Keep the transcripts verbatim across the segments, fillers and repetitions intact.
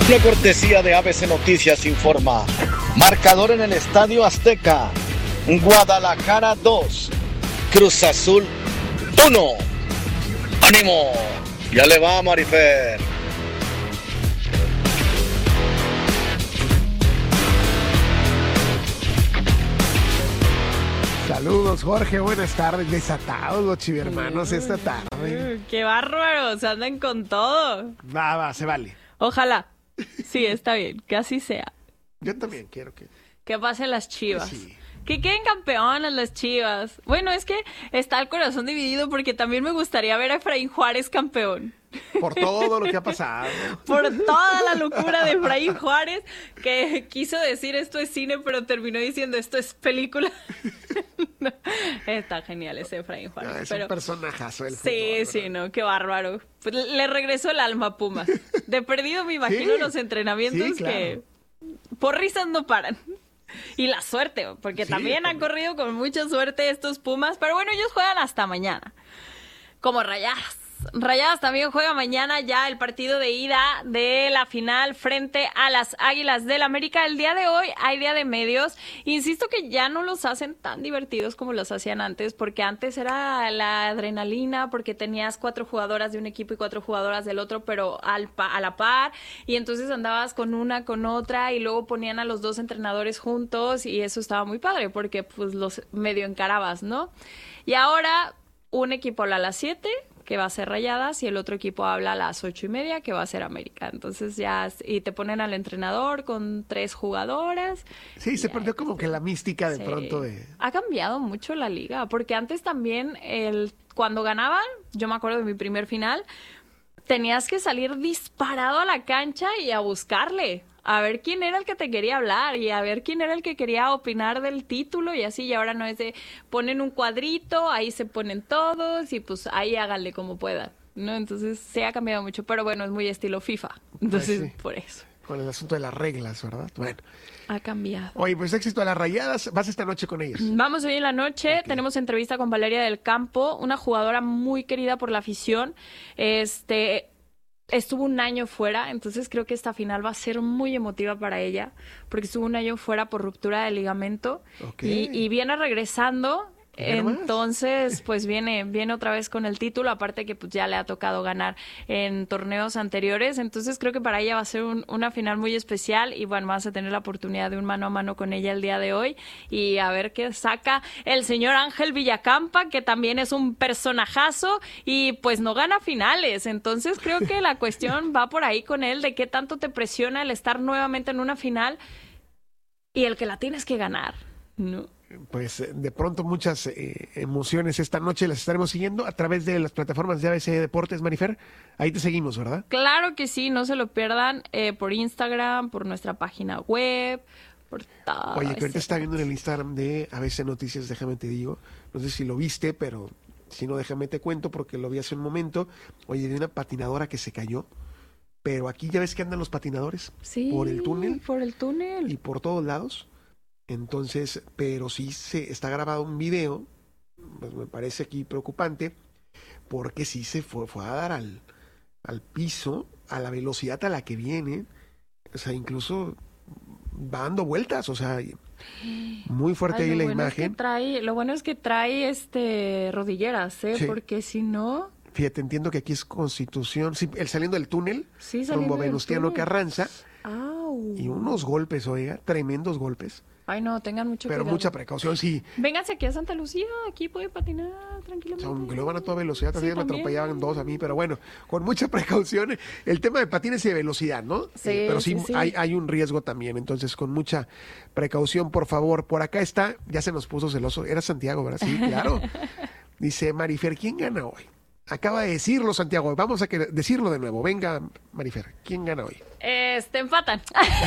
Una cortesía de A B C Noticias informa. Marcador en el Estadio Azteca. Guadalajara dos. Cruz Azul uno. ¡Ánimo! Ya le va, Marifer. Saludos, Jorge, buenas tardes. Desatados los chivermanos esta tarde. ¡Qué bárbaros! Andan con todo. Va, va, se vale. Ojalá. Sí, está bien, que así sea. Yo también quiero que... Que pasen las Chivas. Sí. Que queden campeonas las Chivas. Bueno, es que está el corazón dividido porque también me gustaría ver a Efraín Juárez campeón. Por todo lo que ha pasado. Por toda la locura de Efraín Juárez, que quiso decir esto es cine, pero terminó diciendo esto es película. No, está genial ese Efraín Juárez. No, es pero... un personajazo el Sí, fútbol, sí, ¿verdad? no, qué bárbaro. Pues le regresó el alma a Pumas. De perdido me imagino Sí, los entrenamientos sí, claro. que por risas no paran. Y la suerte, porque Sí, también han también. corrido con mucha suerte estos Pumas. Pero bueno, ellos juegan hasta mañana. Como Rayadas. Rayadas también juega mañana ya el partido de ida de la final frente a las Águilas del América. El día de hoy hay día de medios. Insisto que ya no los hacen tan divertidos como los hacían antes, porque antes era la adrenalina, porque tenías cuatro jugadoras de un equipo y cuatro jugadoras del otro, pero al pa- a la par, y entonces andabas con una, con otra, y luego ponían a los dos entrenadores juntos, y eso estaba muy padre, porque pues los medio encarabas, ¿no? Y ahora un equipo habla a las siete, que va a ser Rayadas, y el otro equipo habla a las ocho y media, que va a ser América. Entonces ya, y te ponen al entrenador con tres jugadoras. Sí, se Ya, perdió como que la mística de sí. pronto de... Ha cambiado mucho la liga, porque antes también, el cuando ganaban, yo me acuerdo de mi primer final, tenías que salir disparado a la cancha y a buscarle, a ver quién era el que te quería hablar y a ver quién era el que quería opinar del título y así. Y ahora no es de ponen un cuadrito, ahí se ponen todos y pues ahí háganle como puedan, ¿no? Entonces se ha cambiado mucho, pero bueno, es muy estilo FIFA. Entonces, Pues sí. por eso. Con el asunto de las reglas, ¿verdad? Bueno. Ha cambiado. Oye, pues éxito a las Rayadas. Vas esta noche con ellas. Vamos hoy en la noche, Ok. tenemos entrevista con Valeria del Campo, una jugadora muy querida por la afición. Este estuvo un año fuera, entonces creo que esta final va a ser muy emotiva para ella, porque estuvo un año fuera por ruptura de ligamento. Ok. y, y viene regresando. Mira nomás. Entonces, pues viene, viene otra vez con el título, aparte que pues ya le ha tocado ganar en torneos anteriores, entonces creo que para ella va a ser un- una final muy especial y bueno, vas a tener la oportunidad de un mano a mano con ella el día de hoy y a ver qué saca el señor Ángel Villacampa, que también es un personajazo y pues no gana finales, entonces creo que la cuestión va por ahí con él, de qué tanto te presiona el estar nuevamente en una final y el que la tienes que ganar, ¿no? Pues eh, de pronto muchas eh, emociones esta noche las estaremos siguiendo a través de las plataformas de A B C Deportes, Marifer. Ahí te seguimos, ¿verdad? Claro que sí, no se lo pierdan eh, por Instagram, por nuestra página web, por todo. Oye, que ahorita ese- está viendo en el Instagram de A B C Noticias, déjame te digo. No sé si lo viste, pero si no, déjame te cuento porque lo vi hace un momento. Oye, de una patinadora que se cayó. Pero aquí ya ves que andan los patinadores Sí, por el túnel por el túnel. y por todos lados. Entonces, pero sí se está grabado un video, pues me parece aquí preocupante, porque sí se fue, fue a dar al, al piso, a la velocidad a la que viene, o sea, incluso va dando vueltas, o sea, muy fuerte Ay, ahí lo la bueno es que imagen. trae, lo bueno es que trae este rodilleras, ¿eh? Sí. Porque si no, Fíjate, entiendo que aquí es Constitución, sí, el saliendo del túnel, sí saliendo rumbo a del Venustiano túnel. Carranza, Au. y unos golpes, oiga, tremendos golpes, Ay, no, tengan mucho pero cuidado. mucha precaución, sí. Vénganse aquí a Santa Lucía, aquí puede patinar O tranquilamente. sea, aunque lo van a toda velocidad, Sí, también me también. atropellaban dos a mí, pero bueno, con mucha precaución. El tema de patines y de velocidad, ¿no? Sí, Eh, pero sí, sí, sí. Hay, hay un riesgo también, entonces con mucha precaución, por favor. Por acá está, ya se nos puso celoso, era Santiago, ¿verdad? Sí, claro. Dice Marifer, ¿quién gana hoy? Acaba de decirlo Santiago, vamos a que- decirlo de nuevo. Venga, Marifer, ¿quién gana hoy? Este, empatan.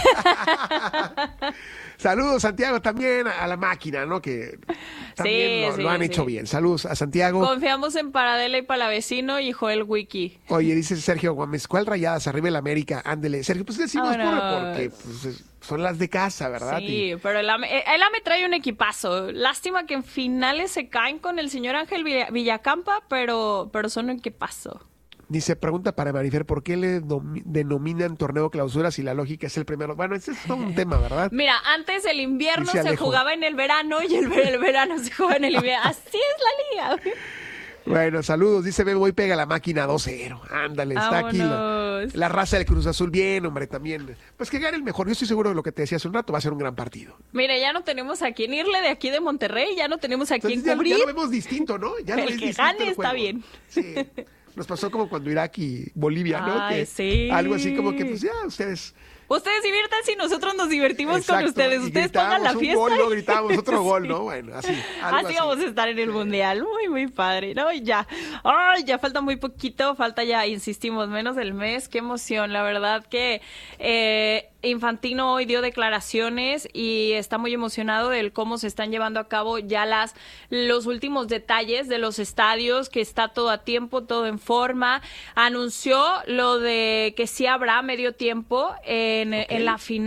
Saludos, Santiago, también a la máquina, ¿no? Que también Sí, lo, sí, lo han sí. hecho bien. Saludos a Santiago. Confiamos en Paradela y Palavecino y Joel Wiki. Oye, dice Sergio Gómez, ¿cuál Rayadas? Arriba el América, ándele. Sergio, pues decimos por- Vámonos. porque pues, es- son las de casa, ¿verdad? Sí, Y- pero el AME, eh, el AME trae un equipazo. Lástima que en finales se caen con el señor Ángel Villa- Villacampa, pero, pero son un equipazo. Dice, pregunta para Marifer, ¿por qué le domi- denominan torneo clausura si la lógica es el primero? Bueno, ese es todo un tema, ¿verdad? Mira, antes el invierno Dice se Alejo. jugaba en el verano y el, ver- el verano se jugaba en el invierno. Así es la liga. Bueno, saludos. Dice Memo, hoy pega la máquina dos cero. Ándale, está aquí la, Vámonos. la raza del Cruz Azul. Bien, hombre, también. Pues que gane el mejor. Yo estoy seguro de lo que te decía hace un rato. Va a ser un gran partido. Mira, ya no tenemos a quién irle de aquí de Monterrey, ya no tenemos a quién Entonces, ya, cubrir. ya lo vemos distinto, ¿no? Ya lo El ves que distinto gane el está juego. bien. Sí. Nos pasó como cuando Irak y Bolivia, ¿no? Ay, Que sí. Algo así como que, pues ya, ustedes... Ustedes diviértanse y nosotros nos divertimos Exacto, con ustedes. y Ustedes pongan la gritábamos un fiesta. gol, no gritábamos otro Sí. gol, ¿no? Bueno, así. Algo Así así. vamos a estar en el Mundial. Muy, muy padre, ¿no? Y ya. Ay, ya falta muy poquito. Falta ya, insistimos, menos del mes. Qué emoción. La verdad que eh, Infantino hoy dio declaraciones y está muy emocionado del cómo se están llevando a cabo ya las los últimos detalles de los estadios, que está todo a tiempo, todo en forma. Anunció lo de que sí habrá medio tiempo en, Ok. en la final.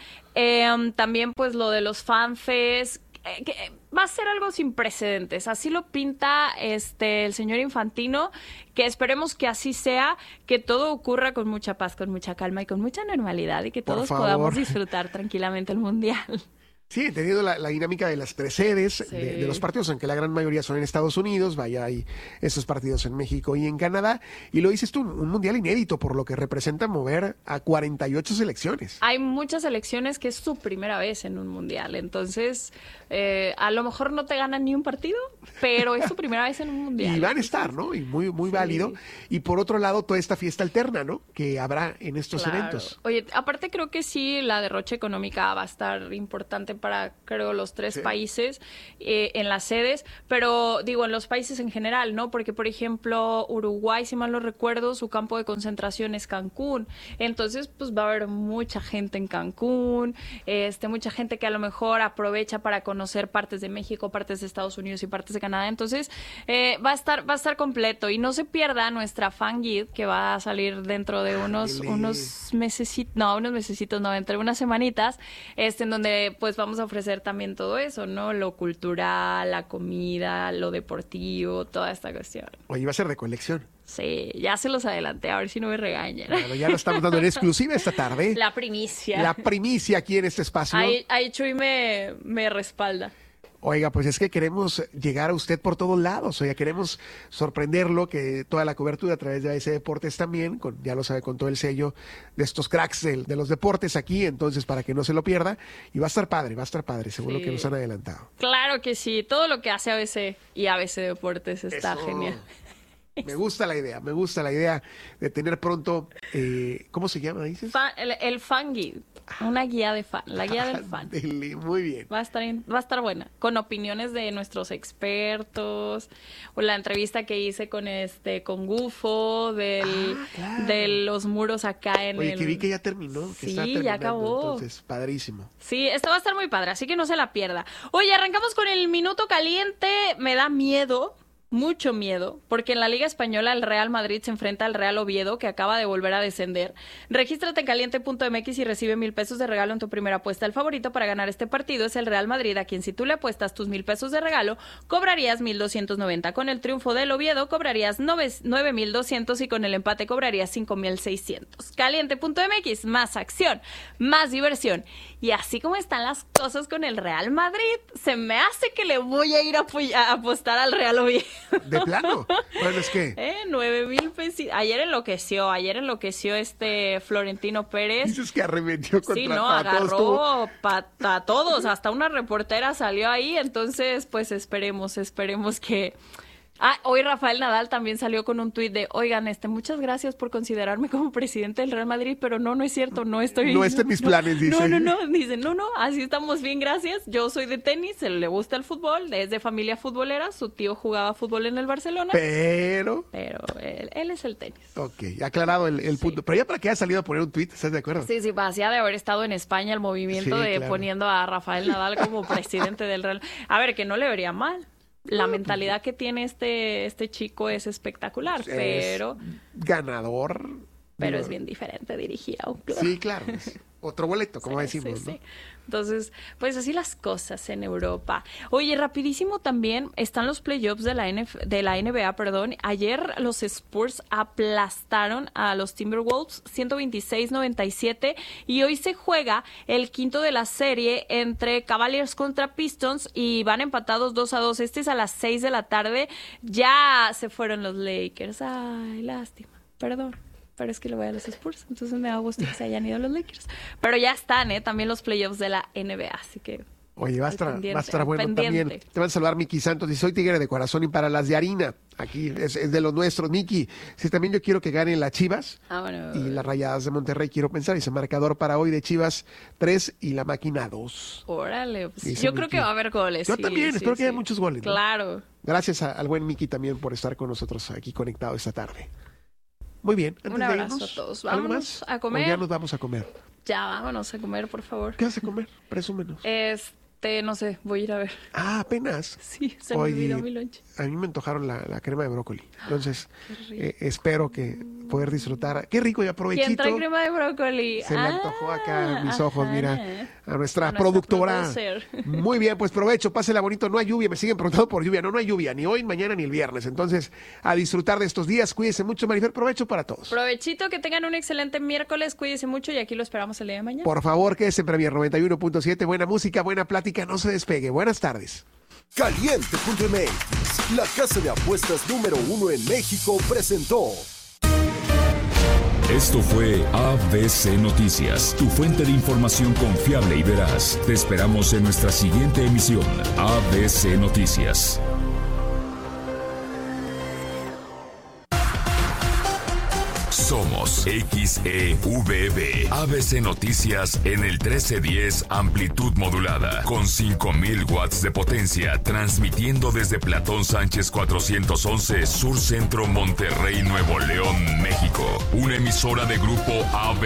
Eh, también pues lo de los fanfests, eh, que eh, va a ser algo sin precedentes. Así lo pinta este el señor Infantino, que esperemos que así sea, que todo ocurra con mucha paz, con mucha calma y con mucha normalidad y que Por todos favor. podamos disfrutar tranquilamente el Mundial. Sí, teniendo la, la dinámica de las tres sedes Sí. de, de los partidos, aunque la gran mayoría son en Estados Unidos, vaya, hay esos partidos en México y en Canadá. Y lo dices tú, un, un mundial inédito, por lo que representa mover a cuarenta y ocho selecciones. Hay muchas selecciones que es su primera vez en un Mundial, entonces eh, a lo mejor no te ganan ni un partido, pero es su primera vez en un Mundial. Y van a estar, ¿no? Y muy, muy Sí. válido. Y por otro lado, toda esta fiesta alterna, ¿no? Que habrá en estos Claro. eventos. Oye, aparte creo que sí, la derrocha económica va a estar importante para, creo, los tres Sí. países eh, en las sedes, pero digo, en los países en general, ¿no? Porque, por ejemplo, Uruguay, si mal no recuerdo, su campo de concentración es Cancún. Entonces, pues va a haber mucha gente en Cancún, este, mucha gente que a lo mejor aprovecha para conocer partes de México, partes de Estados Unidos y partes de Canadá. Entonces, eh, va a estar, va a estar completo. Y no se pierda nuestra fan guide que va a salir dentro de unos, Ándele. unos mesecitos, no, unos mesecitos, no, entre unas semanitas, este, en donde pues vamos a ofrecer también todo eso, ¿no? Lo cultural, la comida, lo deportivo, toda esta cuestión. Oye, va a ser de colección. Sí, ya se los adelanté, a ver si no me regañan. Bueno, ya lo estamos dando en exclusiva esta tarde. La primicia. La primicia aquí en este espacio. Ahí, ahí Chuy me, me respalda. Oiga, pues es que queremos llegar a usted por todos lados. Oiga, queremos sorprenderlo, que toda la cobertura a través de A S Deportes también, con, ya lo sabe, con todo el sello de estos cracks de, de los deportes aquí, entonces para que no se lo pierda. Y va a estar padre, va a estar padre, seguro Sí. que nos han adelantado. Claro que sí, todo lo que hace A B C y A B C Deportes está Eso. genial. Me gusta la idea, me gusta la idea de tener pronto, eh, ¿cómo se llama, dices? Fan- el, el fan guide, una guía de fan, la guía del fan. Ándele, muy bien. Va a estar in- va a estar buena, con opiniones de nuestros expertos, o la entrevista que hice con este con Gufo del Ah, claro. de los muros acá en Oye, el que vi que ya terminó, que Sí, está ya terminando, acabó. entonces, padrísimo. Sí, esto va a estar muy padre, así que no se la pierda. Oye, arrancamos con el minuto caliente. Me da miedo, mucho miedo, porque en la Liga Española el Real Madrid se enfrenta al Real Oviedo, que acaba de volver a descender. Regístrate en caliente punto m x y recibe mil pesos de regalo en tu primera apuesta. El favorito para ganar este partido es el Real Madrid, a quien si tú le apuestas tus mil pesos de regalo, cobrarías mil doscientos noventa. Con el triunfo del Oviedo, cobrarías nueve mil doscientos y con el empate cobrarías cinco mil seiscientos. caliente punto m x, más acción, más diversión. Y así como están las cosas con el Real Madrid, se me hace que le voy a ir a, apoy- a apostar al Real Oviedo. De plano. Bueno, es que Eh, nueve mil pesos. Ayer enloqueció, ayer enloqueció este Florentino Pérez. dices que arremetió contra Sí, no, para todos, tuvo- agarró pa- a todos, hasta una reportera salió ahí, entonces pues esperemos, esperemos que... Ah, hoy Rafael Nadal también salió con un tuit de, oigan, este, muchas gracias por considerarme como presidente del Real Madrid, pero no, no es cierto, no estoy... No está en mis planes, dice. No, no, no, dice, no, no, así estamos bien, gracias, yo soy de tenis, él le gusta el fútbol, es de familia futbolera, su tío jugaba fútbol en el Barcelona, Pero, pero él, él es el tenis. ok, aclarado el, el Sí. punto. Pero ya para que haya salido a poner un tuit, ¿estás de acuerdo? Sí, sí, hacía de haber estado en España el movimiento Sí, de claro. poniendo a Rafael Nadal como presidente del Real. A ver, que no le vería mal. La mentalidad que tiene este, este chico es espectacular, Es pero, ganador. pero Digo, es bien diferente dirigir a un club. Sí, claro. es- otro boleto, como sí, decimos. Sí, ¿no? sí. Entonces, pues así las cosas en Europa. Oye, rapidísimo también están los playoffs de la N F, de la N B A, perdón. Ayer los Spurs aplastaron a los Timberwolves ciento veintiséis a noventa y siete y hoy se juega el quinto de la serie entre Cavaliers contra Pistons y van empatados dos a dos. Este es a las seis de la tarde. Ya se fueron los Lakers. Ay, lástima. Perdón. Pero es que le voy a los Spurs, entonces me da gusto que se hayan ido los Lakers. Pero ya están, ¿eh? También los playoffs de la N B A, así que... Oye, va a estar, pendiente, va a estar bueno pendiente. también. Te van a saludar Miki Santos. Y soy tigre de corazón y para las de harina. Aquí es, es de los nuestros. Miki, si también yo quiero que ganen las Chivas Ah, bueno. y las Rayadas de Monterrey, quiero pensar. Dice marcador para hoy de Chivas tres y la máquina dos. Órale, pues, Dice yo creo Miki. que va a haber goles. Yo sí, también, sí, espero que sí. haya muchos goles, ¿no? Claro. Gracias a- al buen Miki también por estar con nosotros aquí conectado esta tarde. Muy bien. Antes Un de abrazo irnos, a todos. ¿algo Vámonos más? a comer. ¿O ya nos vamos a comer? Ya, vámonos a comer, por favor. ¿Qué vas a comer? Presúmenos. Este, no sé, voy a ir a ver. Ah, apenas. Sí, se me Oye, olvidó mi lonche. A mí me antojaron la, la crema de brócoli. Entonces, Qué rico. eh, espero que poder disfrutar. Qué rico y ¿Quién aprovechito. trae crema de brócoli? Se me antojó acá a mis ojos, ajá. mira, a nuestra A nuestra productora. producer. Muy bien, pues provecho, pásela bonito. No hay lluvia, me siguen preguntando por lluvia. No, no hay lluvia, ni hoy, mañana, ni el viernes. Entonces, a disfrutar de estos días. Cuídense mucho, Marifer. Provecho para todos. Provechito, que tengan un excelente miércoles. Cuídense mucho y aquí lo esperamos el día de mañana. Por favor, quédese en Premier noventa y uno punto siete. Buena música, buena plática. No se despegue. Buenas tardes. Caliente punto M X, la casa de apuestas número uno en México, presentó. Esto fue A B C Noticias, tu fuente de información confiable y veraz. Te esperamos en nuestra siguiente emisión, A B C Noticias. Somos X E V B, A B C Noticias en el trece diez amplitud modulada, con cinco mil watts de potencia, transmitiendo desde Platón Sánchez cuatrocientos once, Sur Centro, Monterrey, Nuevo León, México. Una emisora de grupo A B C.